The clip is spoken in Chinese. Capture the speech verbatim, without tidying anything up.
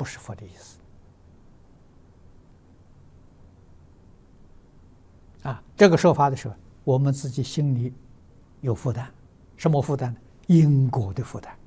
不是佛的意思。啊，这个说法的时候，我们自己心里有负担，什么负担呢？因果的负担。